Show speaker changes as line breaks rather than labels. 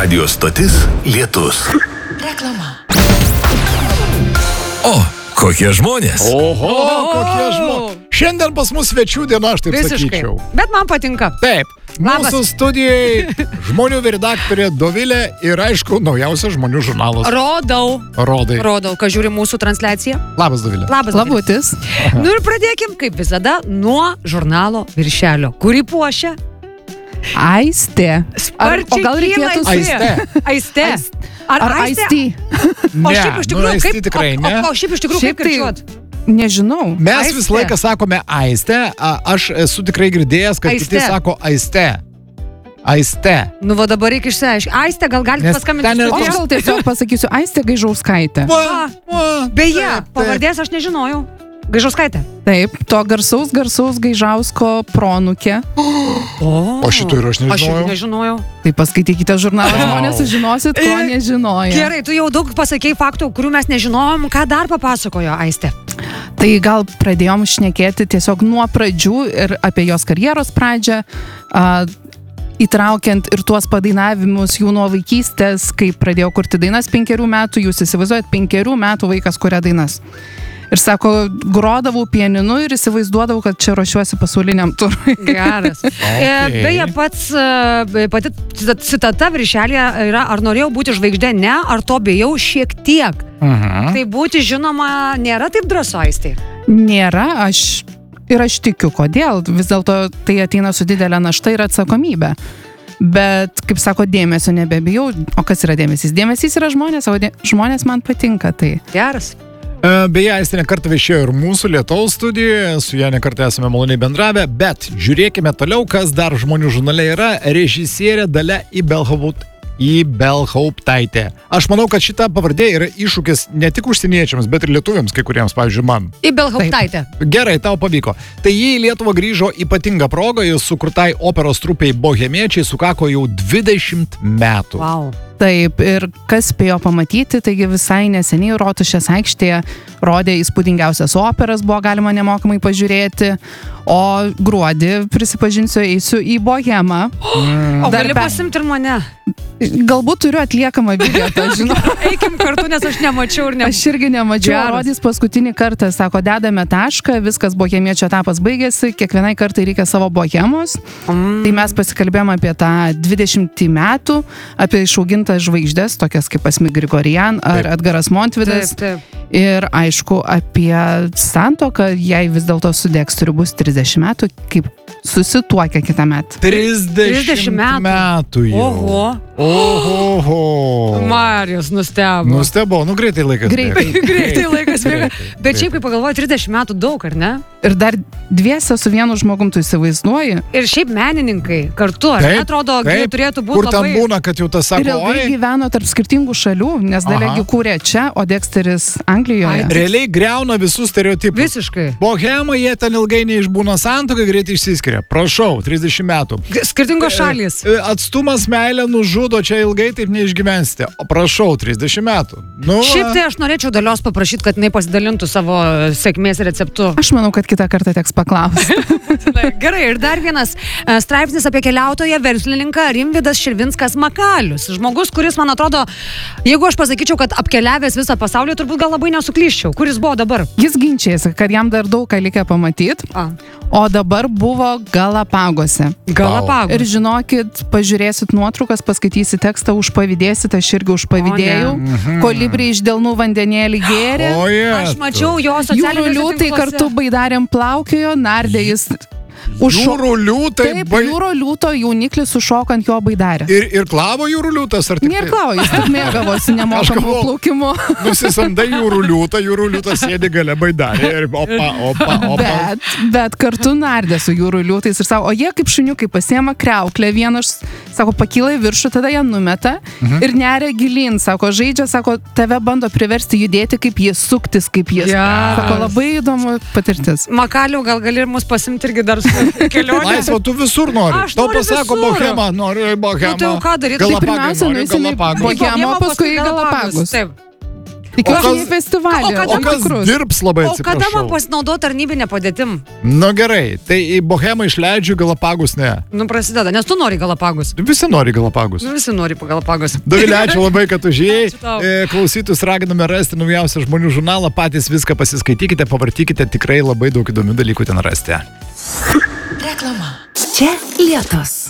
Radio stotis Lietus.
Reklama.
O, kokie žmonės.
Oho, kokie žmonės. Šiandien pas mus svečių diena, aš taip sakyčiau.
Bet man patinka.
Taip, mūsų studijai žmonių redaktorė Dovilė ir aišku, naujausias žmonių žurnalas.
Rodau, ką žiūri mūsų transliaciją.
Labas, Dovilė.
Labutis. Nu ir pradėkim, kaip visada, nuo žurnalo viršelio, kurį puošia
Aistė.
Sparčiai
O gal reikėtų
Aistė. Ar
Aistė?
O šiaip iš tikrųjų,
Aistė tikrai ne.
O šiaip iš tikrųjų, kaip kirčiuot?
Nežinau.
Mes
Aistė.
visą laiką sakome Aistė, aš esu tikrai girdėjęs, kad
Aistė.
kiti sako Aistė. Aistė.
Nu va dabar reikia išsiaiškinti. Aistė, gal galite
Nes
paskambinti
ten yra
O aš
studijos?
gal tiesiog pasakysiu Aistė Gaižauskaitė.
Beje,
Taip.
pavardės aš nežinojau. Gaižauskaitė.
Taip, to garsaus Gaižausko pronukė.
O šito ir aš
Aš
nežinojau.
jau nežinojau.
Tai paskaitykite žurnalą, žmonės sužinosit, ko nežinojo.
Gerai, tu jau daug pasakei faktų, kurių mes nežinojom. Ką dar papasakojo Aistė?
Tai gal pradėjom šnekėti tiesiog nuo pradžių ir apie jos karjeros pradžią, įtraukiant ir tuos padainavimus jų nuo vaikystės, kai pradėjo kurti dainas 5 metų, jūs įsivaizduojat, 5 metų vaikas kuria dainas. Ir sako, grodavau pianinu ir įsivaizduodavau, kad čia ruošiuosi pasauliniam turui.
Geras. Beje, pati citata viršelėje yra, ar norėjau būti žvaigždė, ne, ar to bijau šiek tiek. Tai būti žinoma nėra taip drąsu, Aistė.
Nėra, aš tikiu, kodėl. Vis dėlto tai ateina su didelė našta ir atsakomybė. Bet, kaip sako, dėmesio nebebijau. O kas yra dėmesys? Dėmesys yra žmonės, o žmonės man patinka. Tai.
Geras.
Beje, Aistė nekartą viešėjo ir mūsų Lietaus studijoje, su ją nekartą esame maloniai bendravę, bet žiūrėkime toliau, kas dar žmonių žurnale yra. Režisierė Dalia Ibelhauptaitė. Aš manau, kad šita pavardė yra iššūkis ne tik užsieniečiams, bet ir lietuviams, kai kuriems, pavyzdžiui, man.
Ibelhauptaitė.
Gerai, tau pavyko. Tai jį į Lietuvą grįžo ypatingą progą, jis sukurtai operos trupiai Bohemiečiai sukako jau 20 metų.
Wow.
Taip, ir kas spėjo pamatyti, taigi visai neseniai Rotušės aikštėje rodė įspūdingiausias operas, buvo galima nemokamai pažiūrėti, o gruodį, prisipažinsiu, eisiu į Bohemą.
O gali pasimti ir mane?
Galbūt turiu atliekamą video, žinau.
Eikim kartu, nes aš nemačiau ir
Aš irgi nemačiau, rodys paskutinį kartą, sako, dedame tašką, viskas bohemiečio etapas baigėsi, kiekvienai kartai reikia savo bohemos. Tai mes pasikalbėjome apie tą 20 metų, apie išaugintas žvaigždės, tokias kaip Asmik Grigorian ar Edgaras Montvidas.
Taip.
Ir aišku, apie santuoką, jei vis dėlto su Deksteriu bus 30 metų, kaip susituokia kitą metą.
30 metų jau. Oho.
Marijus nustebo.
Nustebo, greitai laikas.
Greitai laikas bėga. Bet šiaip, kai pagalvoju, 30 metų daug, ar ne?
Ir dar dviese su vienu žmogum tu įsivaizduoji.
Ir šiaip menininkai kartu, ar ne, atrodo, turėtų būti
Kur ten
labai...
būna, kad jau tas
Ir
sako,
ilgai gyveno tarp skirtingų šalių, nes Dalegi kūrė čia, o Deksteris Anglijoje.
realiai greuna visus stereotipus.
Visiškai.
Bohema, jie ten ilgai neišbūna santuoką, greitai išsiskiria. Prašau, 30 metų.
Skirtingos šalys.
Atstumas meilę nužudo, čia ilgai taip neišgyvensite. O prašau, 30 metų.
Šiaip tai aš norėčiau Dalios paprašyti, kad jinai pasidalintų savo sėkmės receptu.
Aš manau, kad kitą kartą teks paklausti.
Gerai, ir dar vienas straipsnis apie keliautoją verslininką Rimvydas Širvinskas Makalius. Žmogus, kuris, man atrodo, jeigu aš pasakyčiau, kad apkeliavęs visą pasaulį, turbūt gal labai nesuklyščiau. Kur jis buvo dabar?
Jis ginčiasi, kad jam dar daug ką reikia pamatyti, o dabar buvo Galapagose.
Galapagos.
Ir žinokit, pažiūrėsit nuotraukas, paskaitysit tekstą, užpavydėsit, aš irgi užpavydėjau. Kolibriai iš delnų vandenėlį gėrė.
Aš mačiau jo
Jūrų
socialiniuose
liūtai
tinkluose.
kartu baidarėm plaukiojo, nardė jis.
Jūrų liūtai.
Taip, jūro liūto jauniklis sušoko ant jo baidarę.
Ir klavo jūrų liūtas, ar tik?
Nėra klavo, jis tik mėgavosi nemokamu plaukimu.
Nusisamdai jūrų liūtas sėdi gale baidarė ir opa.
Bet kartu nardė su jūrų liūtais ir sako, o jie kaip šuniukai pasiema kriauklę vieną, sako, pakyla į viršų, tada ją numeta ir neria gilin, sako, žaidžia, sako, tave bando priversti judėti kaip jis, suktis kaip jis. Sako, labai įdomu patirtis.
Makaliau, gal gali ir mus pasimti irgi dar su kelionė.
Laisvo, tu visur nori.
Aš
Tau
noriu
pasako
visur.
Bohema, nori Bohema.
Nu, tai jau ką daryti?
Tai pirmiausia, nueisim į
Bohema,
Bohemą, paskui į Galapagus.
Taip.
Tikiuosi į festivalį.
O kas dirbs labai,
O kada
atsiprašau?
man pasinaudoti tarnybinę padėtim?
Nu gerai, tai į Bohemą išleidžiu, Galapagus ne.
Nu prasideda, nes tu nori Galapagus.
Visi nori Galapagus.
Nu visi nori po Galapagus.
Dovilė, ačiū labai, kad užėjai.
Ačiū tau.
Klausytus raginame rasti naujausią žmonių žurnalą, patys viską pasiskaitykite, pavartykite, tikrai labai daug įdomių dalykų ten rasite.
Reklama. Čia Lietus.